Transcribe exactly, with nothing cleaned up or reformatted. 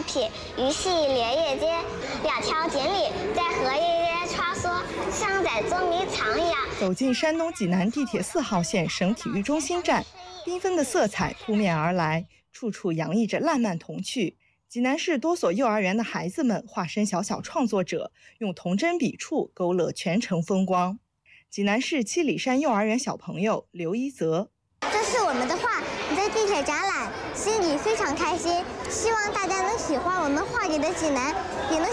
品，鱼戏莲叶间，两条锦鲤在荷叶间穿梭，像在捉迷藏一样。 走进山东济南地铁四号线省体育中心站，缤纷的色彩扑面而来，处处洋溢着烂漫童趣。济南市多所幼儿园的孩子们化身小小创作者，用童真笔触勾勒全城风光。济南市七里山幼儿园小朋友刘一泽， 这是我们的画，在地铁展览，心里非常开心。希望大家能喜欢我们画里的济南，也能